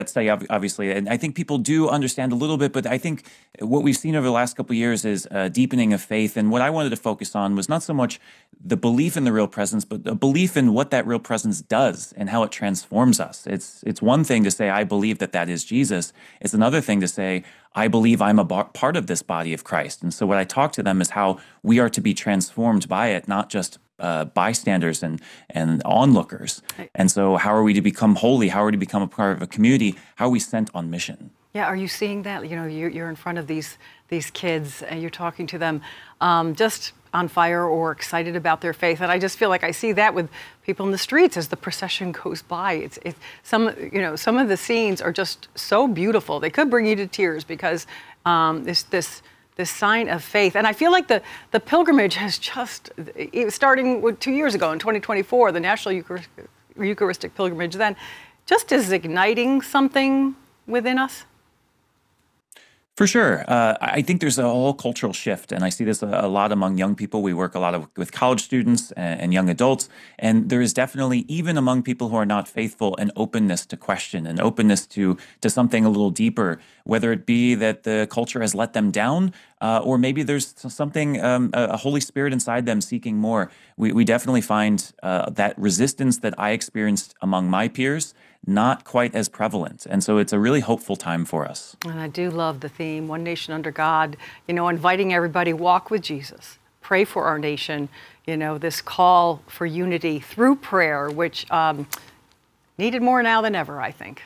study, obviously, and I think people do understand a little bit, but I think what we've seen over the last couple of years is a deepening of faith. And what I wanted to focus on was not so much the belief in the real presence, but a belief in what that real presence does and how it transforms us. It's one thing to say, I believe that that is Jesus. It's another thing to say, I believe I'm a part of this body of Christ. And so what I talk to them is how we are to be transformed by it, not just bystanders and onlookers. Right. And so how are we to become holy? How are we to become a part of a community? How are we sent on mission? Yeah, are you seeing that? You know, you're in front of these kids and you're talking to them just on fire or excited about their faith. And I just feel like I see that with people in the streets as the procession goes by. It's some of the scenes are just so beautiful. They could bring you to tears because this sign of faith. And I feel like the pilgrimage has starting with 2 years ago in 2024, the National Eucharistic Pilgrimage then, just is igniting something within us. For sure. I think there's a whole cultural shift, and I see this a lot among young people. We work a lot with college students and young adults, and there is definitely, even among people who are not faithful, an openness to question, an openness to something a little deeper, whether it be that the culture has let them down, or maybe there's something, a Holy Spirit inside them seeking more. We definitely find that resistance that I experienced among my peers not quite as prevalent. And so it's a really hopeful time for us. And I do love the theme, One Nation Under God, inviting everybody, walk with Jesus, pray for our nation, this call for unity through prayer, which needed more now than ever, I think.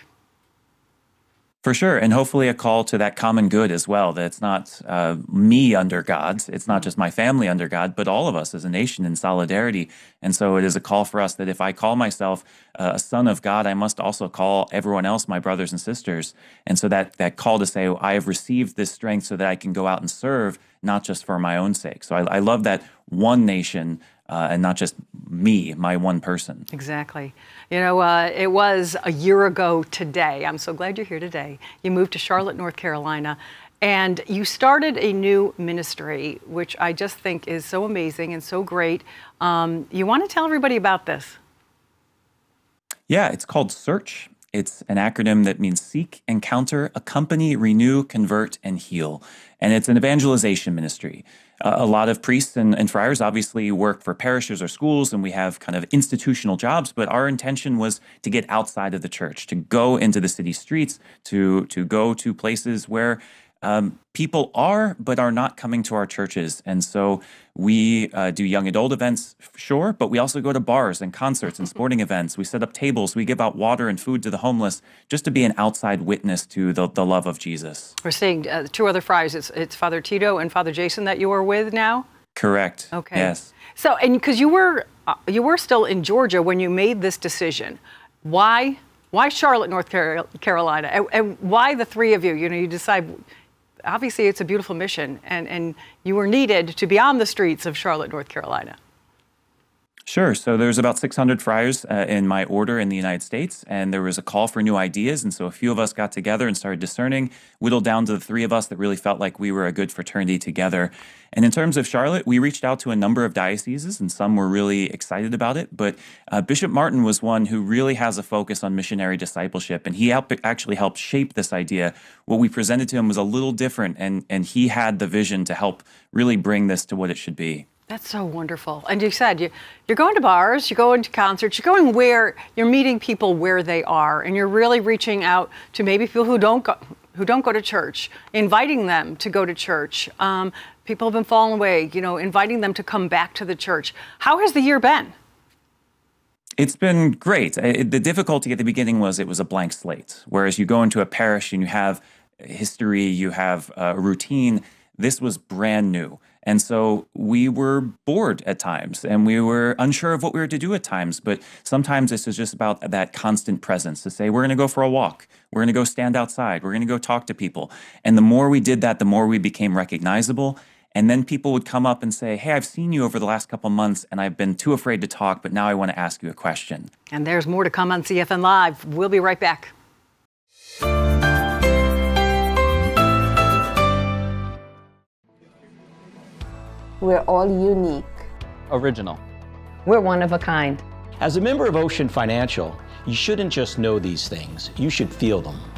For sure, and hopefully a call to that common good as well, that it's not me under God, it's not just my family under God, but all of us as a nation in solidarity. And so it is a call for us that if I call myself a son of God, I must also call everyone else my brothers and sisters. And so that call to say, I have received this strength so that I can go out and serve, not just for my own sake. So I love that one nation and not just me, my one person. Exactly. It was a year ago today. I'm so glad you're here today. You moved to Charlotte, North Carolina, and you started a new ministry, which I just think is so amazing and so great. You want to tell everybody about this? Yeah, it's called SEARCH. It's an acronym that means seek, encounter, accompany, renew, convert, and heal. And it's an evangelization ministry. A lot of priests and friars obviously work for parishes or schools, and we have kind of institutional jobs, but our intention was to get outside of the church, to go into the city streets, to go to places where people are, but are not coming to our churches. And so we do young adult events, sure, but we also go to bars and concerts and sporting events. We set up tables. We give out water and food to the homeless just to be an outside witness to the love of Jesus. We're seeing two other friars. It's Father Tito and Father Jason that you are with now? Correct. Okay. Yes. So, and because you were still in Georgia when you made this decision, why Charlotte, North Carolina? And why the three of you? You decide... Obviously, it's a beautiful mission, and you were needed to be on the streets of Charlotte, North Carolina. Sure. So there's about 600 friars in my order in the United States, and there was a call for new ideas. And so a few of us got together and started discerning, whittled down to the three of us that really felt like we were a good fraternity together. And in terms of Charlotte, we reached out to a number of dioceses, and some were really excited about it. But Bishop Martin was one who really has a focus on missionary discipleship, and he actually helped shape this idea. What we presented to him was a little different, and he had the vision to help really bring this to what it should be. That's so wonderful. And you said you're going to bars, you're going to concerts, you're going where you're meeting people where they are, and you're really reaching out to maybe people who don't go to church, inviting them to go to church. People have been falling away, inviting them to come back to the church. How has the year been? It's been great. The difficulty at the beginning was it was a blank slate. Whereas you go into a parish and you have history, you have a routine. This was brand new. And so we were bored at times, and we were unsure of what we were to do at times. But sometimes this is just about that constant presence to say, we're going to go for a walk. We're going to go stand outside. We're going to go talk to people. And the more we did that, the more we became recognizable. And then people would come up and say, hey, I've seen you over the last couple months, and I've been too afraid to talk, but now I want to ask you a question. And there's more to come on CFN Live. We'll be right back. We're all unique. Original. We're one of a kind. As a member of Ocean Financial, You shouldn't just know these things, you should feel them.